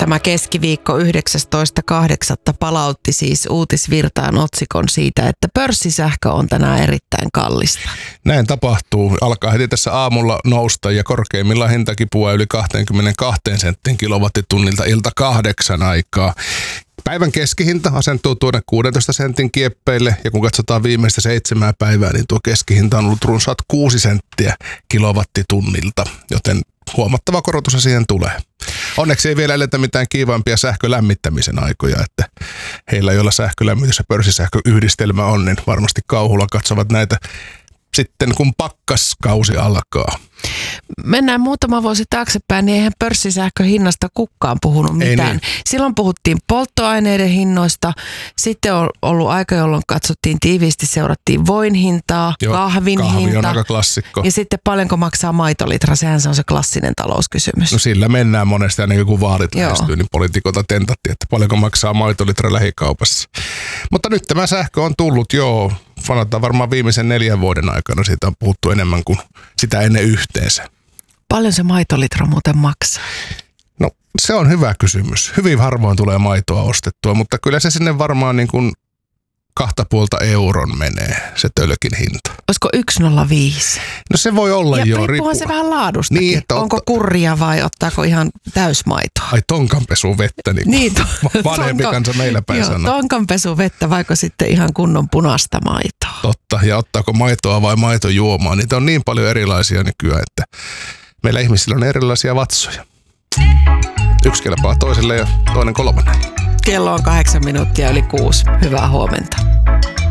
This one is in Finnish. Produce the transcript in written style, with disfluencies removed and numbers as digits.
Tämä keskiviikko 19.8. palautti siis Uutisvirtaan otsikon siitä, että pörssisähkö on tänään erittäin kallista. Näin tapahtuu. Alkaa heti tässä aamulla nousta ja korkeimmillaan hinta kipuaa yli 22 senttiin kilowattitunnilta ilta 8 aikaa. Päivän keskihinta asentuu tuonne 16 sentin kieppeille ja kun katsotaan viimeistä 7 päivää, niin tuo keskihinta on ollut runsaat 6 senttiä kilowattitunnilta, joten huomattava korotus siihen tulee. Onneksi ei vielä eletä mitään kiivaimpia sähkölämmittämisen aikoja, että heillä, joilla sähkölämmitys ja pörssisähköyhdistelmä on, niin varmasti kauhulla katsovat näitä sitten, kun pakkaskausi alkaa. Mennään muutama vuosi taaksepäin, niin eihän pörssisähköhinnasta kukaan puhunut mitään. Niin. Silloin puhuttiin polttoaineiden hinnoista, sitten on ollut aika, jolloin katsottiin tiiviisti, seurattiin voin hintaa, kahvin hinta. On aika klassikko. Ja sitten paljonko maksaa maitolitra, sehän se on se klassinen talouskysymys. No sillä mennään monesti, aina joku vaalit lähestyy, niin poliitikota tentattiin, että paljonko maksaa maitolitra lähikaupassa. Mutta nyt tämä sähkö on tullut sanotaan varmaan viimeisen 4 vuoden aikana, siitä on puhuttu enemmän kuin sitä ennen yhteensä. Paljon se maitolitra muuten maksaa? No se on hyvä kysymys. Hyvin harvoin tulee maitoa ostettua, mutta kyllä se sinne varmaan niin kuin 2,5 euron menee se tölkin hinta. Olisiko 1,05? No se voi olla ja jo. riippuuhan se vähän laadustakin. Niin, onko kurria vai ottaako ihan täysmaitoa? Ai tonkanpesuvettä, niin vanhempi kansa meillä päin sanoo. Tonkanpesuvettä vaiko sitten ihan kunnon punaista maitoa? Totta, ja ottaako maitoa vai maitojuomaa. Niitä on niin paljon erilaisia nykyään, että meillä ihmisillä on erilaisia vatsoja. Yksi kelpaa toiselle ja toinen kolmannelle. Kello on 8 minuuttia yli 6. Hyvää huomenta.